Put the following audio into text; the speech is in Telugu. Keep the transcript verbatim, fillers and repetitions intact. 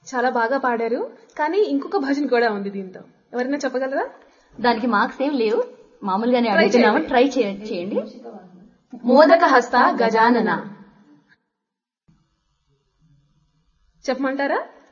చాలా బాగా పాడారు. కానీ ఇంకొక భజన కూడా ఉంది దీంతో. ఎవరైనా చెప్పగలరా? దానికి మార్క్స్ ఏం లేవు, మామూలుగానే అడుగుతున్నాము, ట్రై చేయండి. మోదక హస్త గజానన చెప్పమంటారా?